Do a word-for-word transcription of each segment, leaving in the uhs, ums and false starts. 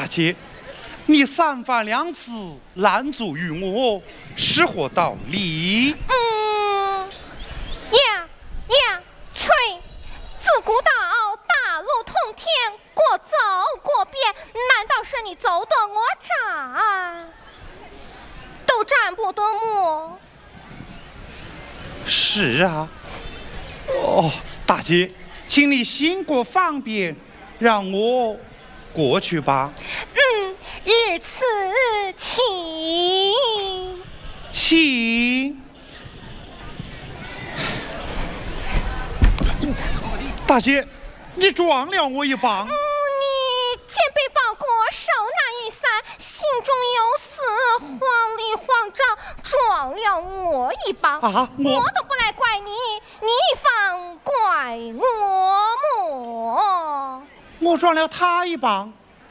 大姐，你三番两次拦阻于我，是何道理？ 嗯，呀呀，翠，自古到大路通天，过走过遍，难道是你走得我站，都站不得么？ 是啊。哦，大姐，请你行过方便，让我过去吧。 嗯，日此请。 请。大姐，你撞了我一棒。 嗯，你肩背包裹，手拿雨伞，心中有事，慌里慌张，撞了我一棒。 啊，我我都不来怪你，你方怪我么？ 我撞了他一棒。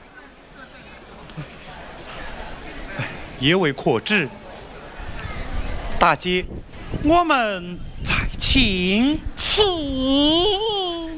也未可知。大姐，我们再请。 请。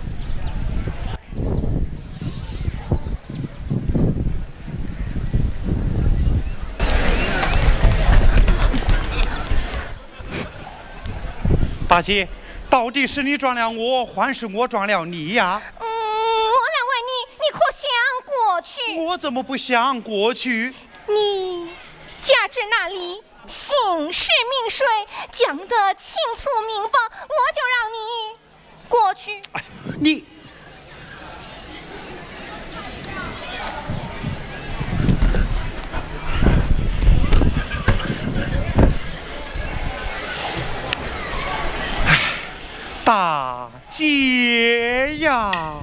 大姐，到底是你撞了我，还是我撞了你呀？ 嗯，我来问你，你可想过去？ 我怎么不想过去？ 你家至那里，姓氏名谁，讲得清楚明白，我就让你过去。 哎，你。大姐呀！